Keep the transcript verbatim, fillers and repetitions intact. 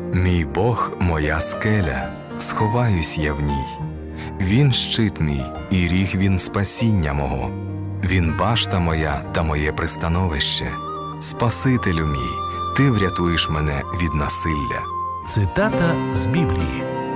Мій Бог – моя скеля, сховаюсь я в ній. Він щит мій, і ріг він спасіння мого. Він башта моя та моє пристановище. Спасителю мій, ти врятуєш мене від насилля. Цитата з Біблії.